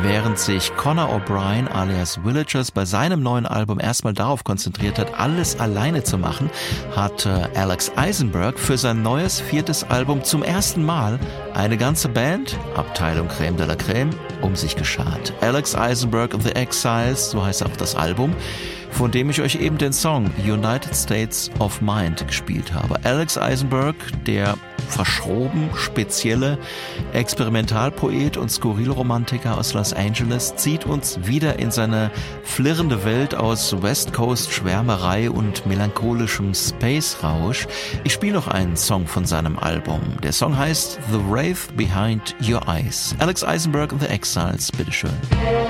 Während sich Conor O'Brien alias Villagers bei seinem neuen Album erstmal darauf konzentriert hat, alles alleine zu machen, hat Alex Eisenberg für sein neues 4. Album zum ersten Mal eine ganze Band, Abteilung Crème de la Crème, um sich geschart. Alex Eisenberg and the Exiles, so heißt auch das Album, von dem ich euch eben den Song United States of Mind gespielt habe. Alex Eisenberg, der verschroben spezielle Experimentalpoet und Skurrilromantiker aus Los Angeles, zieht uns wieder in seine flirrende Welt aus West Coast Schwärmerei und melancholischem Space-Rausch. Ich spiele noch einen Song von seinem Album. Der Song heißt The Wraith Behind Your Eyes. Alex Eisenberg and the Exiles, bitteschön.